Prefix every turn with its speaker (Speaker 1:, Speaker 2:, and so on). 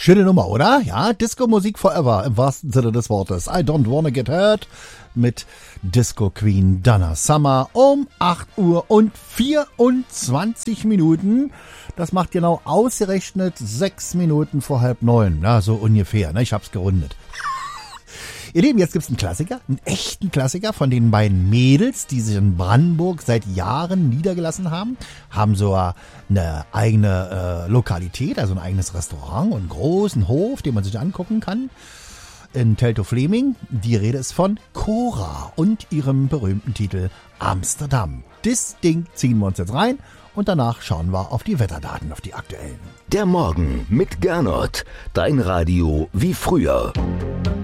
Speaker 1: Schöne Nummer, oder? Ja, Disco-Musik forever, im wahrsten Sinne des Wortes. I Don't Wanna Get Hurt mit Disco Queen Donna Summer um 8 Uhr und 24 Minuten. Das macht genau ausgerechnet 6 Minuten vor 8:30. Ja, so ungefähr, ne? Ich hab's gerundet. Ihr Lieben, jetzt gibt's einen Klassiker, einen echten Klassiker von den beiden Mädels, die sich in Brandenburg seit Jahren niedergelassen haben. Haben so eine eigene Lokalität, also ein eigenes Restaurant und einen großen Hof, den man sich angucken kann. In Teltow-Fleming. Die Rede ist von Cora und ihrem berühmten Titel Amsterdam. Das Ding ziehen wir uns jetzt rein und danach schauen wir auf die Wetterdaten, auf die aktuellen.
Speaker 2: Der Morgen mit Gernot. Dein Radio wie früher.